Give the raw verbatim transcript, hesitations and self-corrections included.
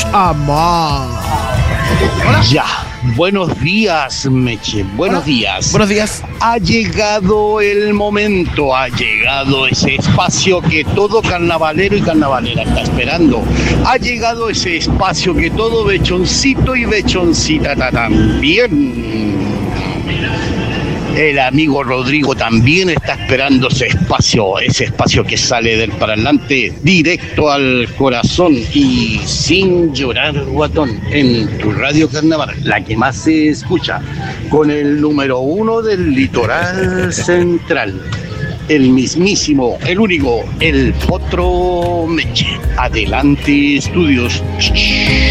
amor. Hola. Ya, buenos días, Meche, buenos Hola. días. Buenos días. Ha llegado el momento, ha llegado ese espacio que todo carnavalero y carnavalera está esperando. Ha llegado ese espacio que todo bechoncito y bechoncita también. El amigo Rodrigo también está esperando ese espacio, ese espacio que sale del parlante directo al corazón y sin llorar, guatón, en tu radio carnaval, la que más se escucha, con el número uno del litoral central, el mismísimo, el único, el Potro Meche. Adelante, estudios.